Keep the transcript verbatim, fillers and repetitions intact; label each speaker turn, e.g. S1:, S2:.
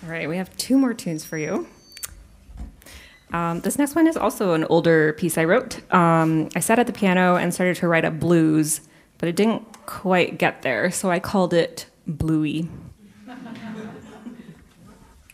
S1: All right, we have two more tunes for you. Um, this next one is also an older piece I wrote. Um, I sat at the piano and started to write a blues, but it didn't quite get there, so I called it Bluey.